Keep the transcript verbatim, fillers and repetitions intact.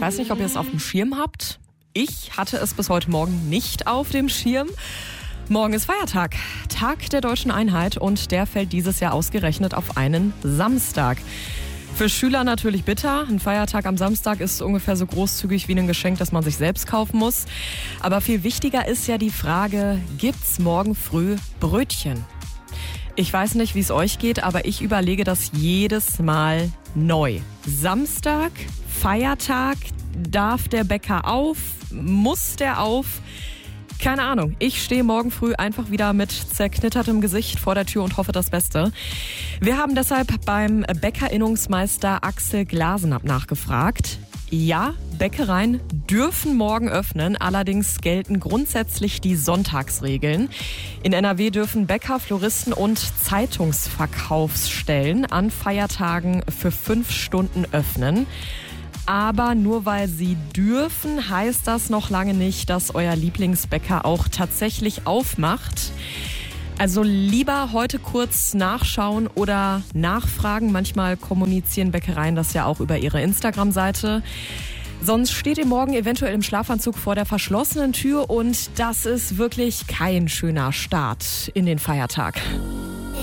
weiß nicht, ob ihr es auf dem Schirm habt. Ich hatte es bis heute Morgen nicht auf dem Schirm. Morgen ist Feiertag, Tag der Deutschen Einheit, und der fällt dieses Jahr ausgerechnet auf einen Samstag. Für Schüler natürlich bitter. Ein Feiertag am Samstag ist ungefähr so großzügig wie ein Geschenk, das man sich selbst kaufen muss. Aber viel wichtiger ist ja die Frage, gibt's morgen früh Brötchen? Ich weiß nicht, wie es euch geht, aber ich überlege das jedes Mal neu. Samstag, Feiertag, darf der Bäcker auf? Muss der auf? Keine Ahnung. Ich stehe morgen früh einfach wieder mit zerknittertem Gesicht vor der Tür und hoffe das Beste. Wir haben deshalb beim Bäckerinnungsmeister Axel Glasenapp nachgefragt. Ja, Bäckereien dürfen morgen öffnen, allerdings gelten grundsätzlich die Sonntagsregeln. In N R W dürfen Bäcker, Floristen und Zeitungsverkaufsstellen an Feiertagen für fünf Stunden öffnen. Aber nur weil sie dürfen, heißt das noch lange nicht, dass euer Lieblingsbäcker auch tatsächlich aufmacht. Also lieber heute kurz nachschauen oder nachfragen. Manchmal kommunizieren Bäckereien das ja auch über ihre Instagram-Seite. Sonst steht ihr morgen eventuell im Schlafanzug vor der verschlossenen Tür und das ist wirklich kein schöner Start in den Feiertag.